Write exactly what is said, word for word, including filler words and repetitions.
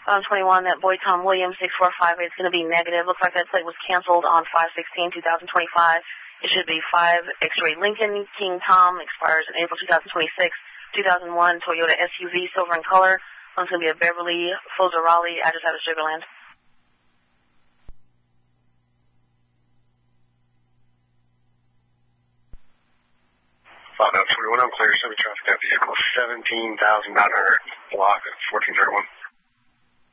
Um, twenty-one, that boy Tom Williams, six four five eight, is going to be negative. Looks like that plate was canceled on five sixteen twenty twenty-five. It should be five X-ray Lincoln, King Tom, expires in April twenty twenty-six. two thousand one Toyota S U V, silver in color. One's going to be a Beverly Fozarali, address out of Sugarland. five nine twenty-one, I'm clear, seven traffic, that vehicle, seventeen thousand nine hundred, block at fourteen thirty-one.